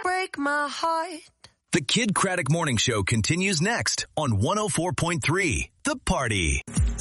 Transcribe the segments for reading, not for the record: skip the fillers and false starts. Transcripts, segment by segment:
break my heart. The Kid Craddock Morning Show continues next on 104.3 The Party.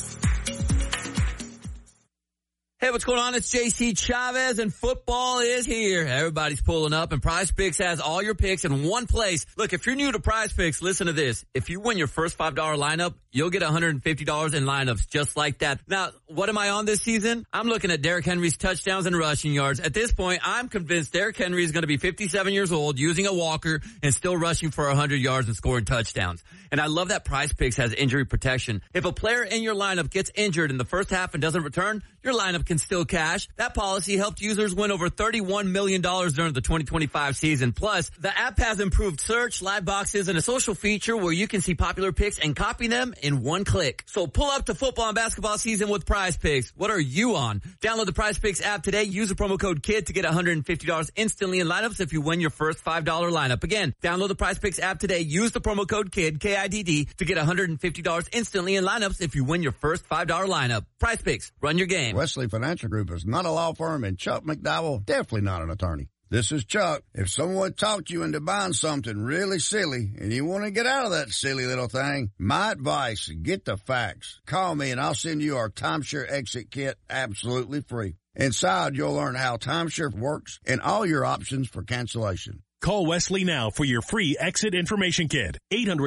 Hey, what's going on? It's JC Chavez, and football is here. Everybody's pulling up, and Prize Picks has all your picks in one place. Look, if you're new to Prize Picks, listen to this. If you win your first $5 lineup, you'll get $150 in lineups just like that. Now, what am I on this season? I'm looking at Derrick Henry's touchdowns and rushing yards. At this point, I'm convinced Derrick Henry is going to be 57 years old, using a walker, and still rushing for 100 yards and scoring touchdowns. And I love that Prize Picks has injury protection. If a player in your lineup gets injured in the first half and doesn't return, your lineup can still cash. That policy helped users win over $31 million during the 2025 season. Plus, the app has improved search, live boxes, and a social feature where you can see popular picks and copy them in one click. So pull up to football and basketball season with Prize Picks. What are you on? Download the Prize Picks app today. Use the promo code KID to get $150 instantly in lineups if you win your first $5 lineup. Again, download the Prize Picks app today. Use the promo code KID, K-I-D-D, to get $150 instantly in lineups if you win your first $5 lineup. Prize Picks. Run your game. Wesley Financial Group is not a law firm, and Chuck McDowell definitely not an attorney. This is Chuck. If someone talked you into buying something really silly and you want to get out of that silly little thing, my advice, get the facts. Call me and I'll send you our timeshare exit kit absolutely free. Inside, you'll learn how timeshare works and all your options for cancellation. Call Wesley now for your free exit information kit.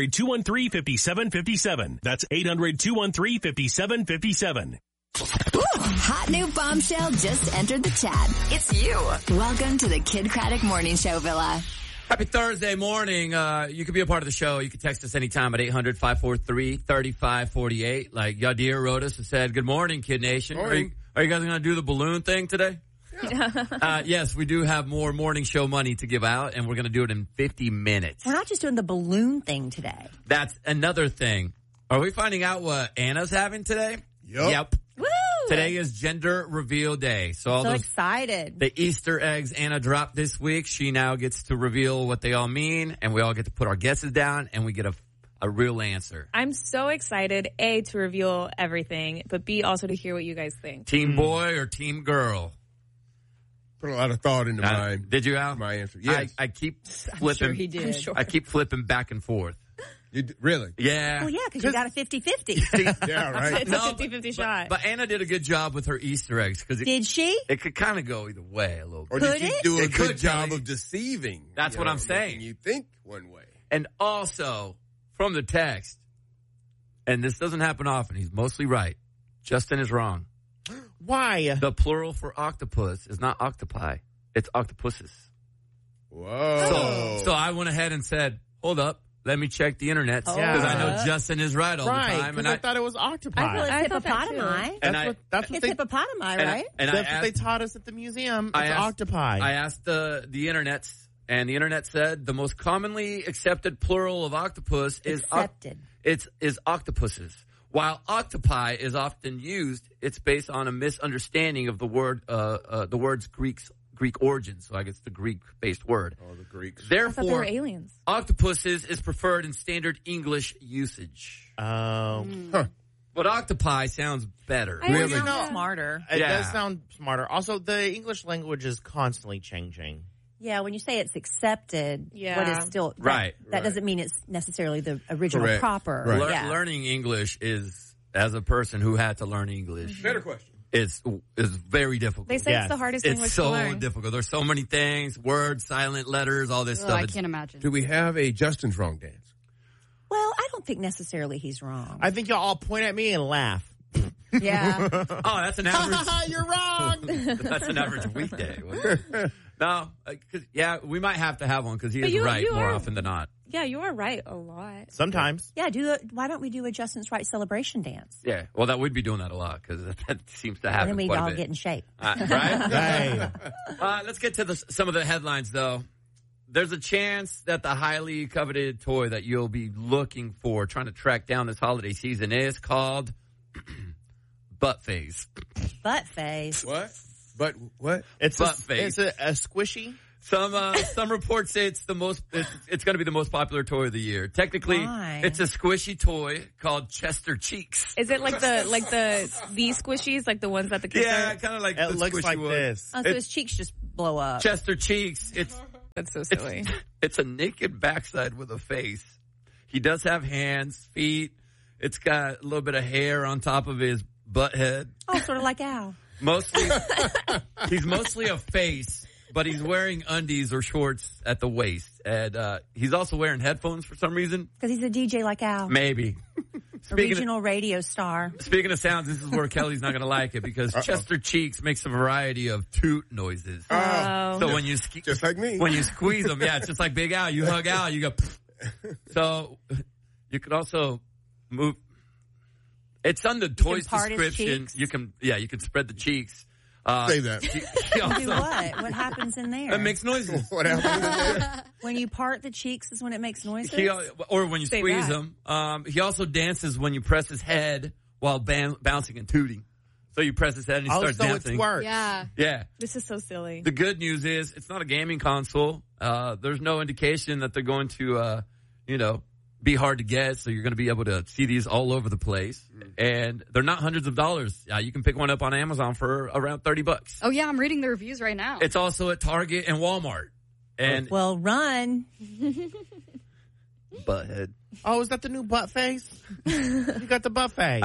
800-213-5757. That's 800-213-5757. Ooh, hot new bombshell just entered the chat. It's you. Welcome to the Kid Craddock Morning Show Villa. Happy Thursday morning. You can be a part of the show. You can text us anytime at 800-543-3548. Like Yadir wrote us and said, good morning, Kid Nation. Morning. Are you guys going to do the balloon thing today? Yeah. Yes, we do have more morning show money to give out, and we're going to do it in 50 minutes. We're not just doing the balloon thing today. That's another thing. Are we finding out what Anna's having today? Yep. Woo! Today is Gender Reveal Day. So all So those, excited. the Easter eggs Anna dropped this week, she now gets to reveal what they all mean, and we all get to put our guesses down, and we get a real answer. I'm so excited, A, to reveal everything, but B, also to hear what you guys think. Team boy or team girl? Put a lot of thought into Did you, Al? my answer. Yes. I keep flipping. I'm sure he did. I'm sure. I keep flipping back and forth. Really? Yeah. Well, yeah, because you got a 50-50. Yeah, right. It's a 50-50 shot. But Anna did a good job with her Easter eggs because Did she? it could kind of go either way a little bit. Or Could did you it? do a It good could, job Kelly. of deceiving? That's what I'm saying. making you think one way. And also, from the text, and this doesn't happen often, he's mostly right. Justin is wrong. Why? The plural for octopus is not octopi. It's octopuses. Whoa. So I went ahead and said, hold up. Let me check the internet because I know Justin is right all the time. And I thought it was octopi. I feel it's I thought that hippopotami. That's what It's they, hippopotami, right? And that's I what they asked, taught us at the museum. It's I asked- octopi. I asked the internet, and the internet said the most commonly accepted plural of octopus is Accepted. is octopuses. While octopi is often used, it's based on a misunderstanding of the word, the word's Greek origin. So I guess the Greek-based word. Oh, the Greeks. I thought they were Therefore, aliens. octopuses is preferred in standard English usage. But octopi sounds better. I Really? don't know. Sounds smarter. It Yeah. does sound smarter. Also, the English language is constantly changing. Yeah, when you say it's accepted, Yeah. what is still Right. That doesn't mean it's necessarily the original Correct. proper. Right. Yeah. Learning English is, as a person who had to learn English, Better question. is very difficult. They say Yes. it's the hardest It's language so to learn. difficult. There's so many things, words, silent letters, all this stuff. I can't imagine. Do we have a Justin's Wrong dance? Well, I don't think necessarily he's wrong. I think y'all all point at me and laugh. Yeah. Oh, that's an average. You're wrong. That's an average weekday. No, we might have to have one because he But is you right more are- often than not. Yeah, you are right a lot. Sometimes. Yeah, why don't we do a Justin's Right celebration dance? Yeah, well, that would be doing that a lot because that seems to And happen then we'd quite a all bit. get in shape. Right? Hey. Let's get to some of the headlines, though. There's a chance that the highly coveted toy that you'll be looking for, trying to track down this holiday season, is called Butt Phase. Butt face. What? But what? It's Butt face. It's a squishy. Some reports say it's going to be the most popular toy of the year. Technically, Why? it's a squishy toy called Chester Cheeks. Is it like the squishies, like the ones that the kids Yeah, are? kind of like It the looks squishy like one. this. Oh, so his cheeks just blow up. Chester Cheeks. That's so silly. It's a naked backside with a face. He does have hands, feet. It's got a little bit of hair on top of his butt head. Oh, sort of like Al. He's mostly a face, but he's wearing undies or shorts at the waist. And he's also wearing headphones for some reason. Because he's a DJ like Al. Maybe. A regional radio star. Speaking of sounds, this is where Kelly's not going to like it because Chester Cheeks makes a variety of toot noises. Oh. So when you just like me, when you squeeze them, yeah, it's just like Big Al. You hug Al, you go. So you could also move. It's on the toys description. You can spread the cheeks. Say that. Do what? What happens in there? It makes noises. What happens in there? When you part the cheeks is when it makes noises? Or when you Say squeeze that. him. He also dances when you press his head while bouncing and tooting. So you press his head and he starts dancing. It works. Yeah. This is so silly. The good news is it's not a gaming console. There's no indication that they're going to, be hard to get. So you're going to be able to see these all over the place. And they're not hundreds of dollars. You can pick one up on Amazon for around $30. Oh, yeah. I'm reading the reviews right now. It's also at Target and Walmart. And well, run. Butthead. Oh, is that the new butt face? You got the butt face.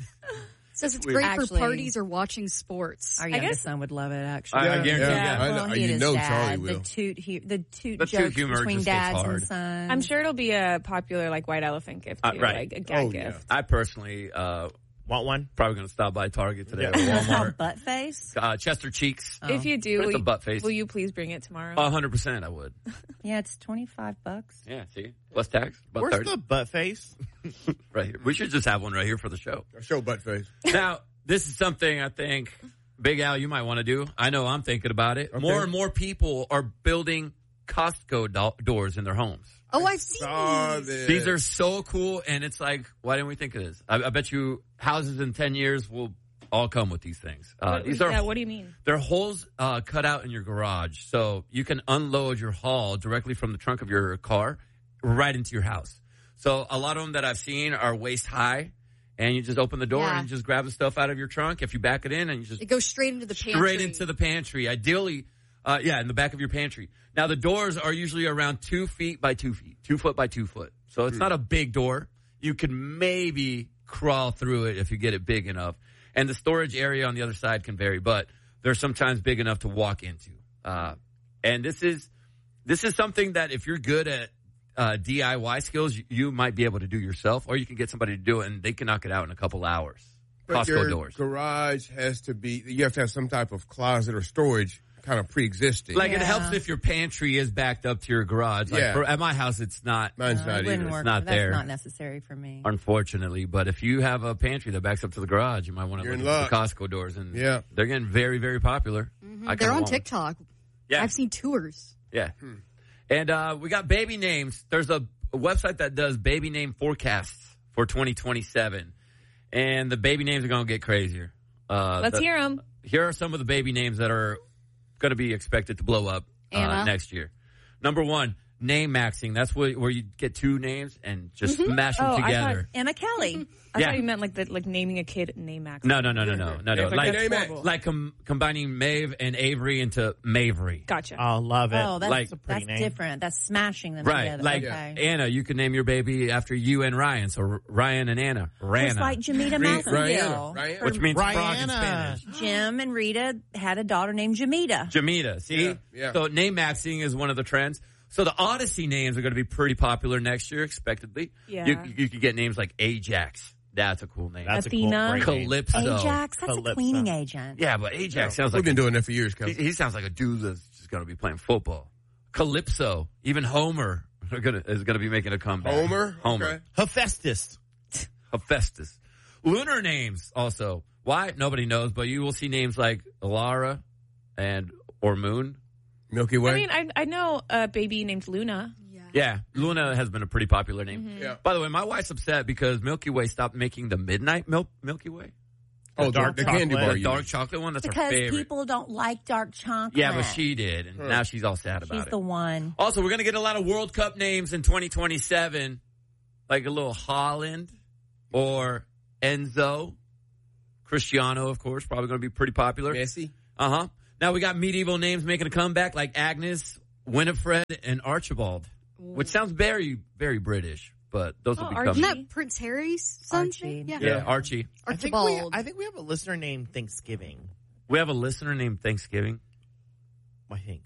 Says it's great for Actually, parties or watching sports. Our youngest son would love it, actually. I guarantee Well, he and his Charlie dad, will. The toot The jokes toot humor between just gets dads hard. and sons. I'm sure it'll be a popular like white elephant gift too, right. like a gag gift. Yeah. I personally Want one? probably going to stop by Target today or That's called Walmart. butt face? Chester Cheeks. If you do, But it's a butt face. will you please bring it tomorrow? 100% I would. Yeah, it's $25. Yeah, see? Plus tax. About Where's 30. the butt face? Right here. We should just have one right here for the show. Show butt face. Now, this is something I think, Big Al, you might want to do. I know I'm thinking about it. Okay. More and more people are building Costco doors in their homes. Oh, I've seen Saw these. this. These are so cool, and it's like, why didn't we think of this? I bet you houses in 10 years will all come with these things. These are what do you mean? They're holes cut out in your garage, so you can unload your haul directly from the trunk of your car right into your house. So a lot of them that I've seen are waist high, and you just open the door Yeah. and just grab the stuff out of your trunk. If you back it in, and you just It goes straight into the pantry. straight into the pantry. Ideally, in the back of your pantry. Now, the doors are usually around 2 feet by 2 feet, 2 foot by 2 foot. So it's not a big door. You can maybe crawl through it if you get it big enough. And the storage area on the other side can vary, but they're sometimes big enough to walk into. And this is something that if you're good at DIY skills, you might be able to do yourself, or you can get somebody to do it, and they can knock it out in a couple hours. But Costco your doors. garage has to be, you have to have some type of closet or storage kind of pre-existing. Like, it Yeah. helps if your pantry is backed up to your garage. Like, Yeah. at my house, it's not, Mine's It not wouldn't either. work. not That's there. not necessary for me. unfortunately. But if you have a pantry that backs up to the garage, you might want to You're look in at the luck. Costco doors. And Yeah. they're getting very, very popular. I They're kinda on want one. TikTok. Yeah. I've seen tours. Yeah. And we got baby names. There's a website that does baby name forecasts for 2027. And the baby names are going to get crazier. Let's hear them. Here are some of the baby names that are going to be expected to blow up Anna. next year. Number one, name maxing. That's where you get two names and just smash them Oh, I together. Emma Kelly. I Yeah. thought you meant like naming a kid name Max. No. Like, Name Max. like combining Maeve and Avery into Mavery. Gotcha. Oh, love it. Oh, that's, Like- That's a pretty that's name. different. That's smashing them Right. together. Like okay. Anna, you can name your baby after you and Ryan. So Ryan and Anna. Rana. Just like Jamita Malcolmville. Rihanna. Which means frog in Rihanna. Spanish. Jim and Rita had a daughter named Jamita. Jamita. See? Yeah. So name maxing is one of the trends. So the Odyssey names are going to be pretty popular next year, expectedly. Yeah. You could get names like Ajax. That's a cool name. That's Athena. a cool, great name. Calypso. Ajax, that's Calypso. a cleaning agent. Yeah, but Ajax sounds We've like been doing that for years, he, Kelly. he sounds like a dude that's just going to be playing football. Calypso. Even Homer is going to be making a comeback. Homer? Homer. Okay. Hephaestus. Hephaestus. Lunar names also. Why? Nobody knows, but you will see names like Alara or Moon. Milky Way. I mean, I know a baby named Luna. Yeah, Luna has been a pretty popular name. Yeah. By the way, my wife's upset because Milky Way stopped making the midnight Milky Way. Oh, dark the candy chocolate. bar. The you dark mean. chocolate one. That's her Because favorite. people don't like dark chocolate. Yeah, but she did, and now she's all sad about She's it. the one. Also, we're going to get a lot of World Cup names in 2027, like a little Holland or Enzo. Cristiano, of course, probably going to be pretty popular. Messi. Uh-huh. Now we got medieval names making a comeback, like Agnes, Winifred and Archibald, which sounds very, very British, but those will become... Isn't that Prince Harry's son? Archie. Yeah, Archie. I think we have a listener named Thanksgiving. We have a listener named Thanksgiving? I think.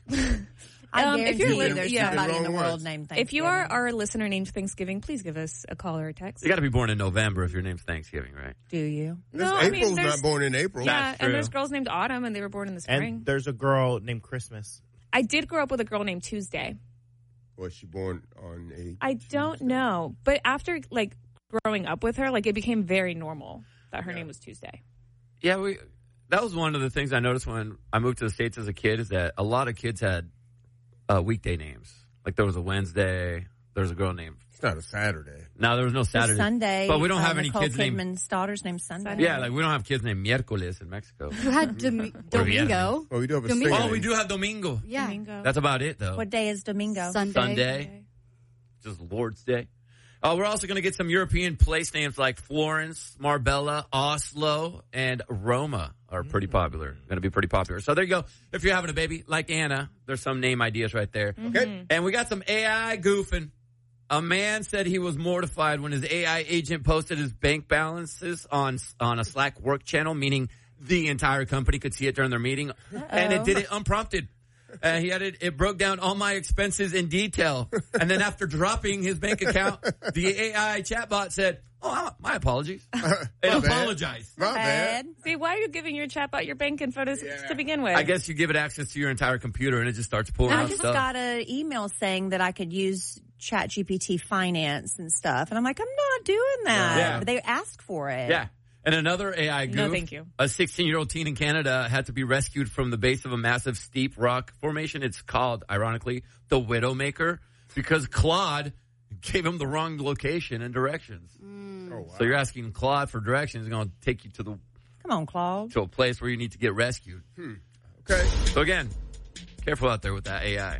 I if guarantee you're you there's yeah. somebody in the Wrong world words. named Thanksgiving. If you are our listener named Thanksgiving, please give us a call or a text. You got to be born in November if your name's Thanksgiving, right? Do you? No, I mean, April's there's- not born in April. Yeah, That's true. and there's girls named Autumn, and they were born in the spring. And there's a girl named Christmas. I did grow up with a girl named Tuesday. Was she born on a I don't know, but after like growing up with her, like it became very normal that her name was Tuesday. Yeah, that was one of the things I noticed when I moved to the States as a kid is that a lot of kids had weekday names. Like there was a Wednesday, there was a girl named... It's not a Saturday. No, there was no Saturday. Sunday. But we don't have any Nicole kids named... Kidman's daughter's named Sunday. Yeah, like we don't have kids named Miércoles in Mexico. You had Domingo. Well, we do have a Domingo. singer. Oh, we do have Domingo. Yeah. Domingo. That's about it, though. What day is Domingo? Sunday. Just Lord's Day. Oh, we're also going to get some European place names like Florence, Marbella, Oslo, and Roma are pretty popular. Going to be pretty popular. So there you go. If you're having a baby like Anna, there's some name ideas right there. Okay. And we got some AI goofing. A man said he was mortified when his AI agent posted his bank balances on a Slack work channel, meaning the entire company could see it during their meeting. And it did it unprompted. He had it broke down all my expenses in detail. And then after dropping his bank account, the AI chatbot said, "Oh, my apologies." And apologized. My bad. See, why are you giving your chatbot your bank info to begin with? I guess you give it access to your entire computer and it just starts pulling I out just stuff. got an email saying that I could use ChatGPT Finance and stuff. And I'm like, I'm not doing that. Yeah. But they asked for it. Yeah. And another AI goof. No, thank you. A 16-year-old teen in Canada had to be rescued from the base of a massive steep rock formation. It's called, ironically, the Widowmaker, because Claude gave him the wrong location and directions. Oh, wow. So you're asking Claude for directions. He's going to take you to Come on, Claude. a place where you need to get rescued. Okay. So again, careful out there with that AI.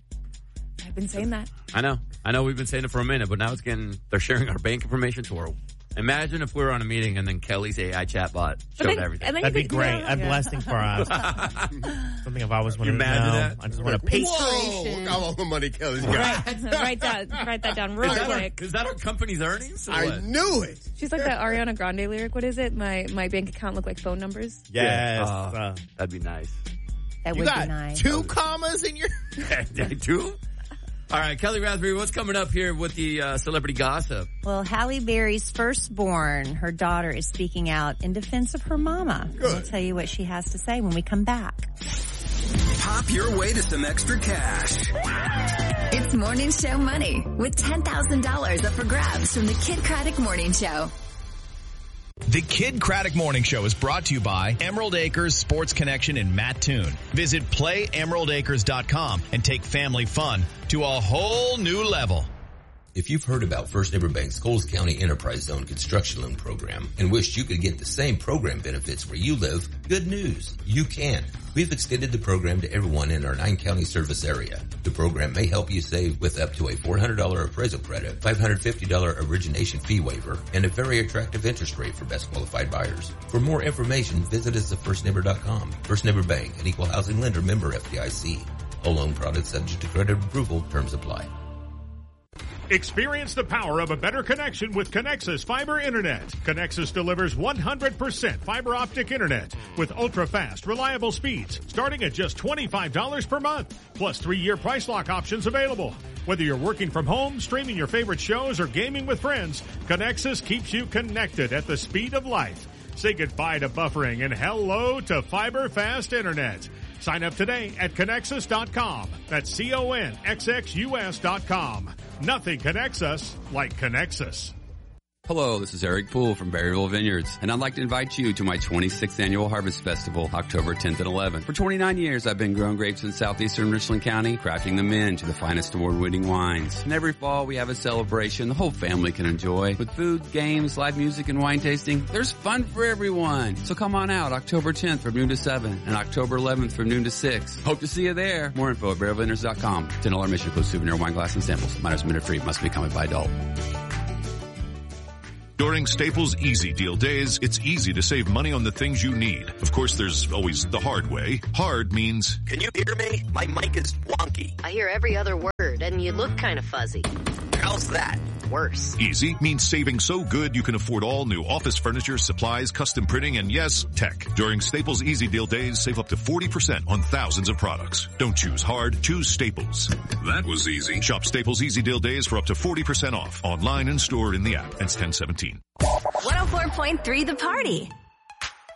I've been saying that. I know we've been saying it for a minute, but now they're sharing our bank information to our... Imagine if we were on a meeting and then Kelly's AI chatbot showed everything. That'd be great. A blessing for us. Something I've always wanted to know. imagine that? I just want to pay. Whoa! Look how all the money Kelly's got. write that down real quick. Is that our company's earnings? or I what? knew it. She's like that Ariana Grande lyric. What is it? My bank account look like phone numbers. Yes. That'd be nice. That You would be got nice. 2 commas in your... Two? All right, Kelly Raspberry, what's coming up here with the celebrity gossip? Well, Halle Berry's firstborn, her daughter, is speaking out in defense of her mama. I'll tell you what she has to say when we come back. Pop your way to some extra cash. It's Morning Show Money with $10,000 up for grabs from the Kid Craddock Morning Show. The Kid Craddock Morning Show is brought to you by Emerald Acres Sports Connection in Mattoon. Visit playemeraldacres.com and take family fun to a whole new level. If you've heard about First Neighbor Bank's Coles County Enterprise Zone construction loan program and wished you could get the same program benefits where you live, good news. You can. We've extended the program to everyone in our 9-county service area. The program may help you save with up to a $400 appraisal credit, $550 origination fee waiver, and a very attractive interest rate for best qualified buyers. For more information, visit us at firstneighbor.com. First Neighbor Bank, an equal housing lender, member FDIC. All loan products subject to credit approval. Terms apply. Experience the power of a better connection with Connexus Fiber Internet. Connexus delivers 100% fiber optic internet with ultra-fast, reliable speeds starting at just $25 per month, plus 3-year price lock options available. Whether you're working from home, streaming your favorite shows, or gaming with friends, Connexus keeps you connected at the speed of light. Say goodbye to buffering and hello to fiber fast internet. Sign up today at Connexus.com. That's CONXXUS.com. Nothing connects us like Connexus. Hello, this is Eric Poole from Berryville Vineyards, and I'd like to invite you to my 26th annual Harvest Festival, October 10th and 11th. For 29 years, I've been growing grapes in southeastern Richland County, crafting them into the finest award-winning wines. And every fall, we have a celebration the whole family can enjoy. With food, games, live music, and wine tasting, there's fun for everyone. So come on out October 10th from noon to 7 and October 11th from noon to 6. Hope to see you there. More info at berryvillevineyards.com. $10 admission includes souvenir wine glass and samples. Minors minute free. Must be accompanied by adult. During Staples Easy Deal Days, it's easy to save money on the things you need. Of course, there's always the hard way. Hard means... Can you hear me? My mic is wonky. I hear every other word, and you look kind of fuzzy. How's that? Worse. Easy means saving so good you can afford all new office furniture, supplies, custom printing, and yes, tech. During Staples Easy Deal Days, save up to 40% on thousands of products. Don't choose hard, choose Staples. That was easy. Shop Staples Easy Deal Days for up to 40% off. Online and store in the app. Ends 10/17. 104.3 The Party.